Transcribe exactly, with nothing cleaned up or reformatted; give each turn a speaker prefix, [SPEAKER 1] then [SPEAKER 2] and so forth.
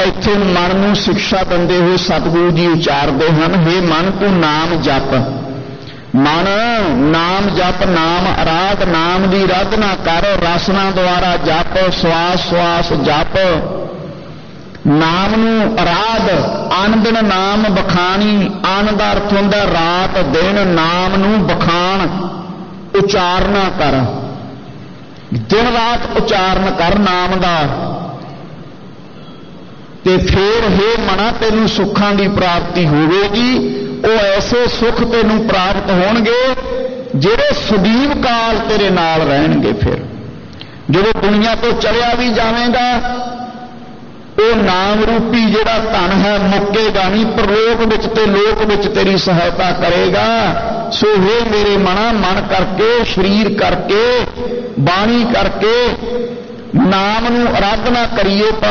[SPEAKER 1] ਇੱਥੇ ਮਨ ਨੂੰ ਸਿੱਖਿਆ ਦਿੰਦੇ ਹੋਏ ਸਤਿਗੁਰੂ ਜੀ ਉਚਾਰਦੇ ਹਨ, ਹੇ ਮਨ ਤੂੰ ਨਾਮ ਜਪ। ਮਨ ਨਾਮ ਜਪ, ਨਾਮ ਅਰਾਧ, ਨਾਮ ਦੀ ਅਰਾਧਨਾ ਕਰ, ਰਸਨਾ ਦੁਆਰਾ ਜਪ, ਸਵਾਸ ਸਵਾਸ ਜਪ। ਨਾਮ ਨੂੰ ਅਰਾਧ, ਅਨ ਦਿਨ ਨਾਮ ਬਖਾਣੀ। ਅਨ ਦਾ ਅਰਥ ਹੁੰਦਾ ਰਾਤ ਦਿਨ, ਨਾਮ ਨੂੰ ਬਖਾਣ, ਉਚਾਰਨਾ ਕਰ, ਦਿਨ ਰਾਤ ਉਚਾਰਨ ਕਰ ਨਾਮ ਦਾ। ਤੇ ਫੇਰ ਹੇ ਮਨਾ ਤੈਨੂੰ ਸੁੱਖਾਂ ਦੀ ਪ੍ਰਾਪਤੀ ਹੋਵੇਗੀ। ਉਹ ਐਸੇ ਸੁੱਖ ਤੈਨੂੰ ਪ੍ਰਾਪਤ ਹੋਣਗੇ ਜਿਹੜੇ ਸਦੀਵ ਕਾਲ ਤੇਰੇ ਨਾਲ ਰਹਿਣਗੇ। ਫਿਰ ਜਦੋਂ ਦੁਨੀਆ ਤੋਂ ਚਲਿਆ ਵੀ ਜਾਵੇਂਗਾ, ਉਹ ਨਾਮ ਰੂਪੀ ਜਿਹੜਾ ਧਨ ਹੈ ਮੁੱਕੇਗਾ ਨਹੀਂ, ਪਰਲੋਕ ਵਿੱਚ ਤੇ ਲੋਕ ਵਿੱਚ ਤੇਰੀ ਸਹਾਇਤਾ ਕਰੇਗਾ। ਸੋ ਹੇ ਮੇਰੇ ਮਨਾ, ਮਨ ਕਰਕੇ, ਸਰੀਰ ਕਰਕੇ, ਬਾਣੀ ਕਰਕੇ ਨਾਮ ਨੂੰ ਅਰਾਧਨਾ ਕਰੀਏ। ਪਰ